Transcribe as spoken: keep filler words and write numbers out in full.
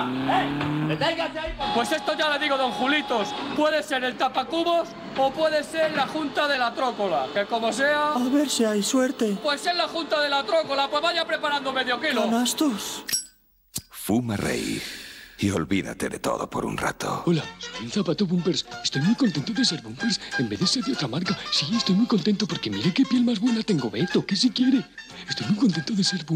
¡Deténgase ahí! Pues esto ya le digo, don Julitos. Puede ser el tapacubos o puede ser la Junta de la Trócola. Que como sea... A ver si hay suerte. Pues es la Junta de la Trócola. Pues vaya preparando medio kilo. ¿Canastos? Fuma, Rey, y olvídate de todo por un rato. Hola, soy un zapato Bumpers. Estoy muy contento de ser Bumpers en vez de ser de otra marca. Sí, estoy muy contento porque mire qué piel más buena tengo. Ve, toque si quiere. Estoy muy contento de ser Bumpers.